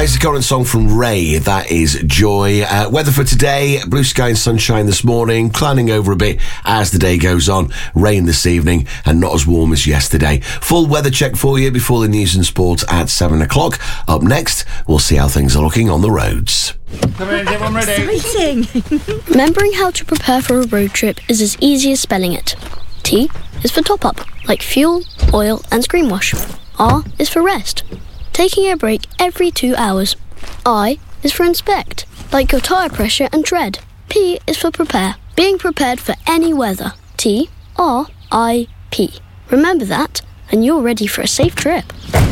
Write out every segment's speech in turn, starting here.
It's the current song from Ray. That is Joy. Weather for today, blue sky and sunshine this morning, clouding over a bit as the day goes on. Rain this evening and not as warm as yesterday. Full weather check for you before the news and sport at 7 o'clock. Up next, we'll see how things are looking on the roads. Come in, everyone ready? Exciting! Remembering how to prepare for a road trip is as easy as spelling it. T is for top up, like fuel, oil and screen wash. R is for rest, taking a break every 2 hours. I is for inspect, like your tyre pressure and tread. P is for prepare, being prepared for any weather. T, R, I, P. Remember that, and you're ready for a safe trip.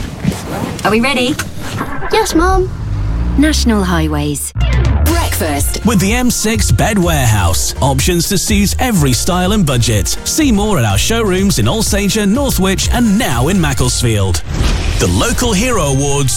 Are we ready? Yes, Mum. National Highways. Breakfast with the M6 Bed Warehouse. Options to suit every style and budget. See more at our showrooms in Alsager, Northwich and now in Macclesfield. The Local Hero Awards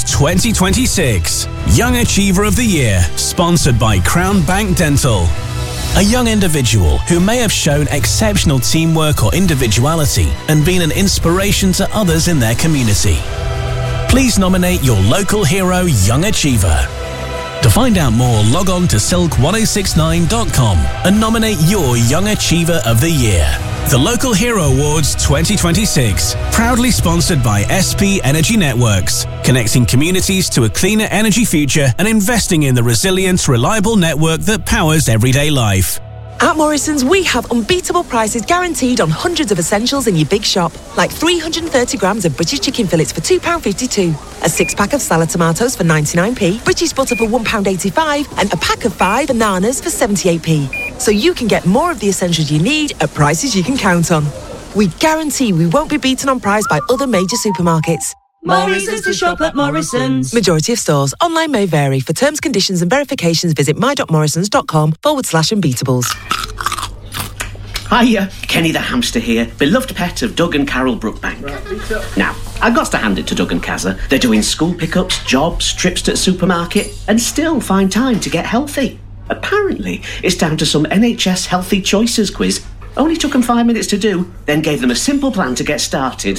2026. Young Achiever of the Year. Sponsored by Crown Bank Dental. A young individual who may have shown exceptional teamwork or individuality and been an inspiration to others in their community. Please nominate your local hero Young Achiever. To find out more, log on to silk1069.com and nominate your Young Achiever of the Year. The Local Hero Awards 2026, proudly sponsored by SP Energy Networks, connecting communities to a cleaner energy future and investing in the resilient, reliable network that powers everyday life. At Morrison's, we have unbeatable prices guaranteed on hundreds of essentials in your big shop, like 330 grams of British chicken fillets for £2.52, a 6-pack of salad tomatoes for 99p, British butter for £1.85, and a pack of 5 bananas for 78p. So you can get more of the essentials you need at prices you can count on. We guarantee we won't be beaten on price by other major supermarkets. Morrison's to shop at Morrison's. Majority of stores. Online may vary. For terms, conditions and verifications, visit my.morrisons.com/unbeatables. Hiya, Kenny the hamster here, beloved pet of Doug and Carol Brookbank. Now, I've got to hand it to Doug and Kazza. They're doing school pickups, jobs, trips to the supermarket, and still find time to get healthy. Apparently, it's down to some NHS Healthy Choices quiz. Only took them 5 minutes to do, then gave them a simple plan to get started.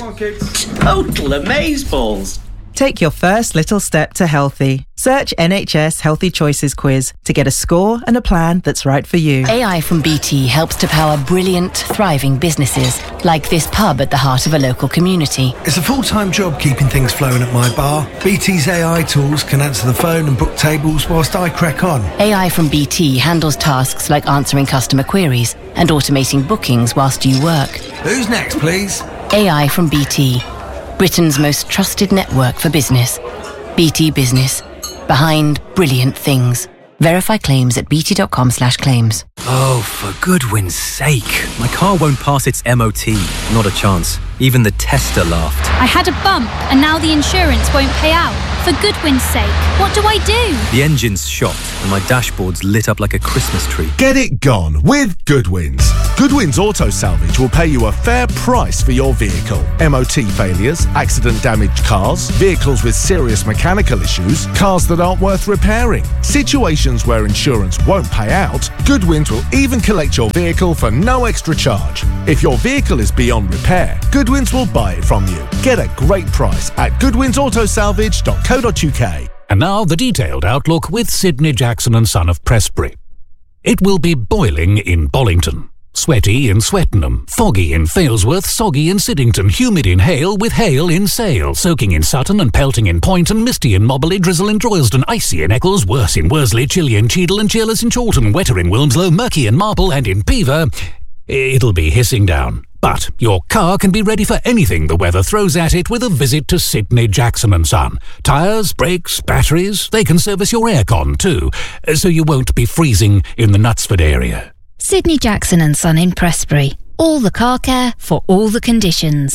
Total amazeballs. Take your first little step to healthy. Search NHS Healthy Choices quiz to get a score and a plan that's right for you. AI from BT helps to power brilliant, thriving businesses, like this pub at the heart of a local community. It's a full-time job keeping things flowing at my bar. BT's AI tools can answer the phone and book tables whilst I crack on. AI from BT handles tasks like answering customer queries and automating bookings whilst you work. Who's next, please? AI from BT. Britain's most trusted network for business. BT Business. Behind brilliant things. Verify claims at bt.com/claims. Oh, for Goodwin's sake. My car won't pass its MOT. Not a chance. Even the tester laughed. I had a bump and now the insurance won't pay out. For Goodwin's sake, what do I do? The engine's shot and my dashboard's lit up like a Christmas tree. Get it gone with Goodwin's. Goodwin's Auto Salvage will pay you a fair price for your vehicle. MOT failures, accident damaged cars, vehicles with serious mechanical issues, cars that aren't worth repairing. Situations where insurance won't pay out, Goodwin's will even collect your vehicle for no extra charge. If your vehicle is beyond repair, Goodwin's will buy it from you. Get a great price at goodwinsautosalvage.co.uk. And now the detailed outlook with Sidney Jackson and Son of Prestbury. It will be boiling in Bollington, sweaty in Swettenham, foggy in Failsworth, soggy in Siddington, humid in Hale with hail in Sale, soaking in Sutton and pelting in Poynton, misty in Moberly, drizzle in Droylsden, icy in Eccles, worse in Worsley, chilly in Cheadle and cheerless in Chorlton, wetter in Wilmslow, murky in Marple and in Pever. It'll be hissing down. But your car can be ready for anything the weather throws at it with a visit to Sidney Jackson & Son. Tyres, brakes, batteries, they can service your aircon too, so you won't be freezing in the Knutsford area. Sidney Jackson & Son in Prestbury. All the car care for all the conditions.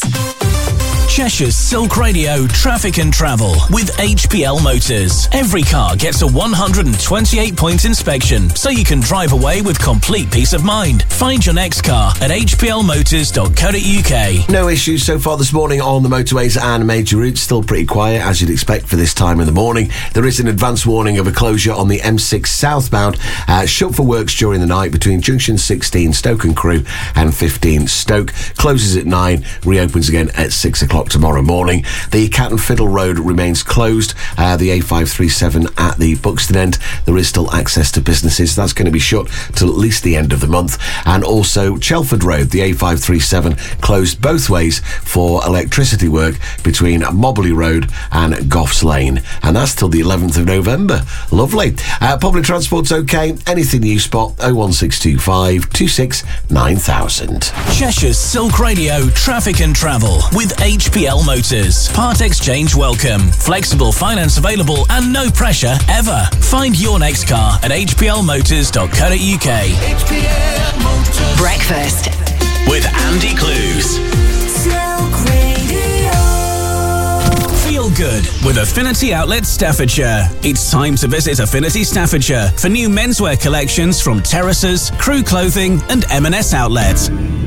Cheshire's Silk Radio Traffic and Travel with HPL Motors. Every car gets a 128-point inspection, so you can drive away with complete peace of mind. Find your next car at hplmotors.co.uk. No issues so far this morning on the motorways and major routes. Still pretty quiet, as you'd expect for this time in the morning. There is an advance warning of a closure on the M6 southbound, shut for works during the night between junction 16 Stoke and Crewe and 15 Stoke. Closes at 9, reopens again at 6 o'clock o'clock tomorrow morning. The Cat and Fiddle Road remains closed. The A537 at the Buxton end, there is still access to businesses. That's going to be shut till at least the end of the month. And also Chelford Road, the A537 closed both ways for electricity work between Mobley Road and Goffs Lane. And that's till the 11th of November. Lovely. Public transport's okay. Anything you spot, 01625 26 9000. Cheshire's Silk Radio Traffic and Travel with HPL Motors. Part exchange welcome. Flexible finance available and no pressure ever. Find your next car at hplmotors.co.uk. HPL Motors. Breakfast with Andy Clues. Silk Radio. Feel good with Affinity Outlet Staffordshire. It's time to visit Affinity Staffordshire for new menswear collections from Terraces, Crew Clothing and M&S Outlets.